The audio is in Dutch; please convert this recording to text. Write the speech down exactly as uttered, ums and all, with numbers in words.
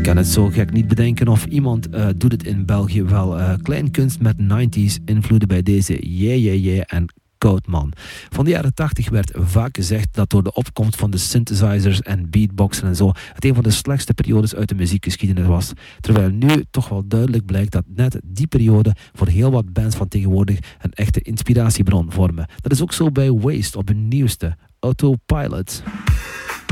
kan het zo gek niet bedenken of iemand uh, doet het in België wel. Uh, kleinkunst met negentiger invloeden bij deze Yeah Yeah Yeah en Koudman. Van de jaren tachtig werd vaak gezegd dat door de opkomst van de synthesizers en beatboxen en zo het een van de slechtste periodes uit de muziekgeschiedenis was. Terwijl nu toch wel duidelijk blijkt dat net die periode voor heel wat bands van tegenwoordig een echte inspiratiebron vormen. Dat is ook zo bij Waste op hun nieuwste Autopilot.